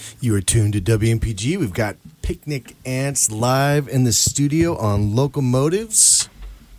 You are tuned to WMPG. We've got Picnic Ants live in the studio on Locomotives.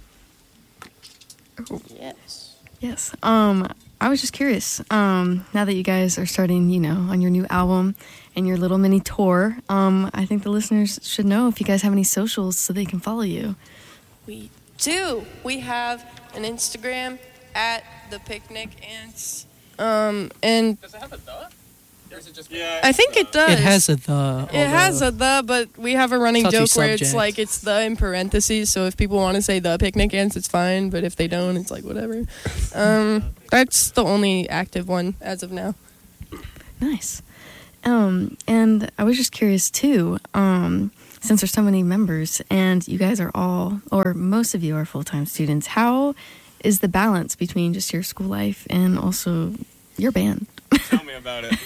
Yes. I was just curious. Now that you guys are starting, on your new album and your little mini tour, I think the listeners should know if you guys have any socials so they can follow you. We do. We have an Instagram at the Picnic Ants. And does it have a the? Or is it just I think it does. It has a the. It has a the, but we have a running Touchy joke where subject. it's like it's the in parentheses. So if people want to say the Picnic Ants, it's fine. But if they don't, it's like whatever. That's the only active one as of now. Nice. And I was just curious too, since there's so many members and you guys are all, or most of you are full-time students, how is the balance between just your school life and also your band? Tell me about it.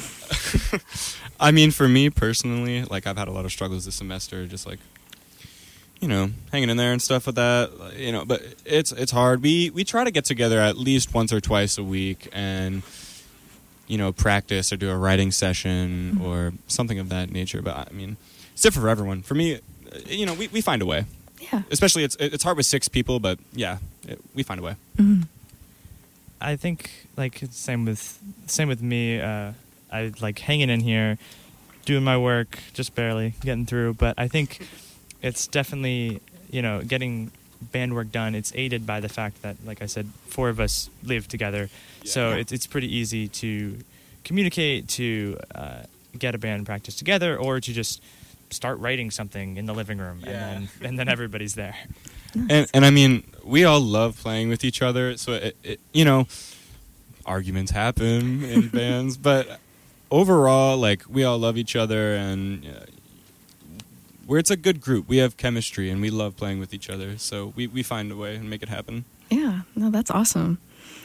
I mean, for me personally, like I've had a lot of struggles this semester, just like, hanging in there and stuff with that, but it's hard. We try to get together at least once or twice a week and, practice or do a writing session or something of that nature. But I mean, it's different for everyone. For me, we find a way. Yeah. Especially it's hard with 6 people, but yeah, we find a way. Mm-hmm. I think same with me. I like hanging in here, doing my work, just barely getting through. But I think it's definitely getting band work done. It's aided by the fact that, like I said, 4 of us live together, so it's pretty easy to communicate, to get a band practice together, or to just start writing something in the living room, and then everybody's there. And I mean, we all love playing with each other, so arguments happen in bands, but overall, like, we all love each other, and it's a good group. We have chemistry, and we love playing with each other, so we find a way and make it happen. Yeah, no, that's awesome.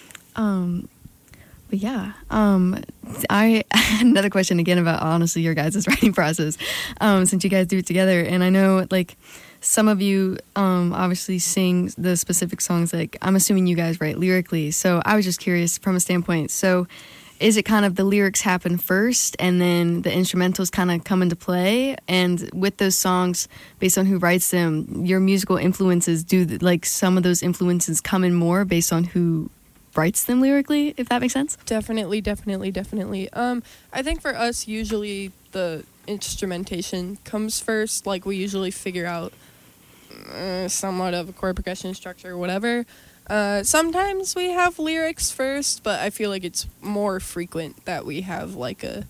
But yeah, I another question again about honestly your guys' writing process, since you guys do it together, and I know like some of you obviously sing the specific songs. Like I'm assuming you guys write lyrically, so I was just curious from a standpoint. So is it kind of the lyrics happen first and then the instrumentals kind of come into play? And with those songs, based on who writes them, your musical influences, like some of those influences come in more based on who writes them lyrically, if that makes sense? Definitely. I think for us, usually the instrumentation comes first. Like we usually figure out somewhat of a chord progression structure or whatever. Sometimes we have lyrics first, but I feel like it's more frequent that we have like a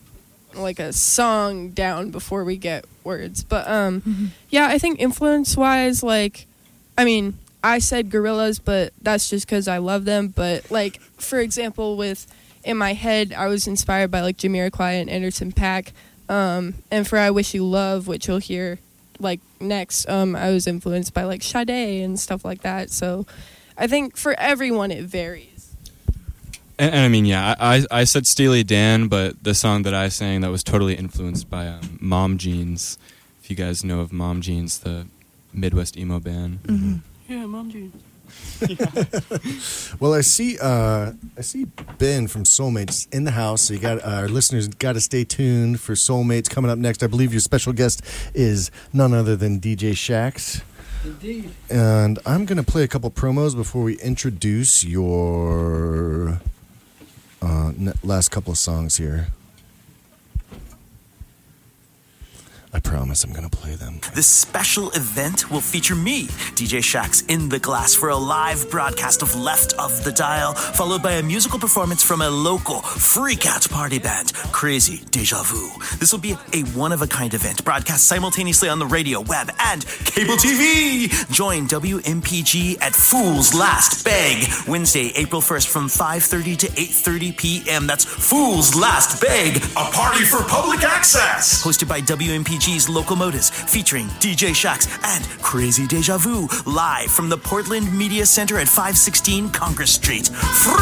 song down before we get words. But yeah, I think influence-wise, like, I mean, I said Gorillaz, but that's just because I love them. But like, for example, in my head, I was inspired by like Jamiroquai and Anderson .Paak, and for I Wish You Love, which you'll hear like next, I was influenced by like Sade and stuff like that. So I think for everyone it varies. And I mean, yeah, I said Steely Dan, but the song that I sang that was totally influenced by Mom Jeans. If you guys know of Mom Jeans, the Midwest emo band. Mm-hmm. Yeah, Mom Jeans. Well, I see Ben from Soulmates in the house, so you got our listeners got to stay tuned for Soulmates coming up next. I believe your special guest is none other than DJ Shax. Indeed. And I'm going to play a couple promos before we introduce your last couple of songs here. I promise I'm going to play them. This special event will feature me, DJ Shax, in the glass for a live broadcast of Left of the Dial, followed by a musical performance from a local freak-out party band, Crazy Deja Vu. This will be a one-of-a-kind event, broadcast simultaneously on the radio, web, and cable TV. Join WMPG at Fool's Last Beg, Wednesday, April 1st from 5:30 to 8:30 p.m. That's Fool's Last Beg, a party for public access. Hosted by WMPG's Locomotives, featuring DJ Shax and Crazy Deja Vu, live from the Portland Media Center at 516 Congress Street.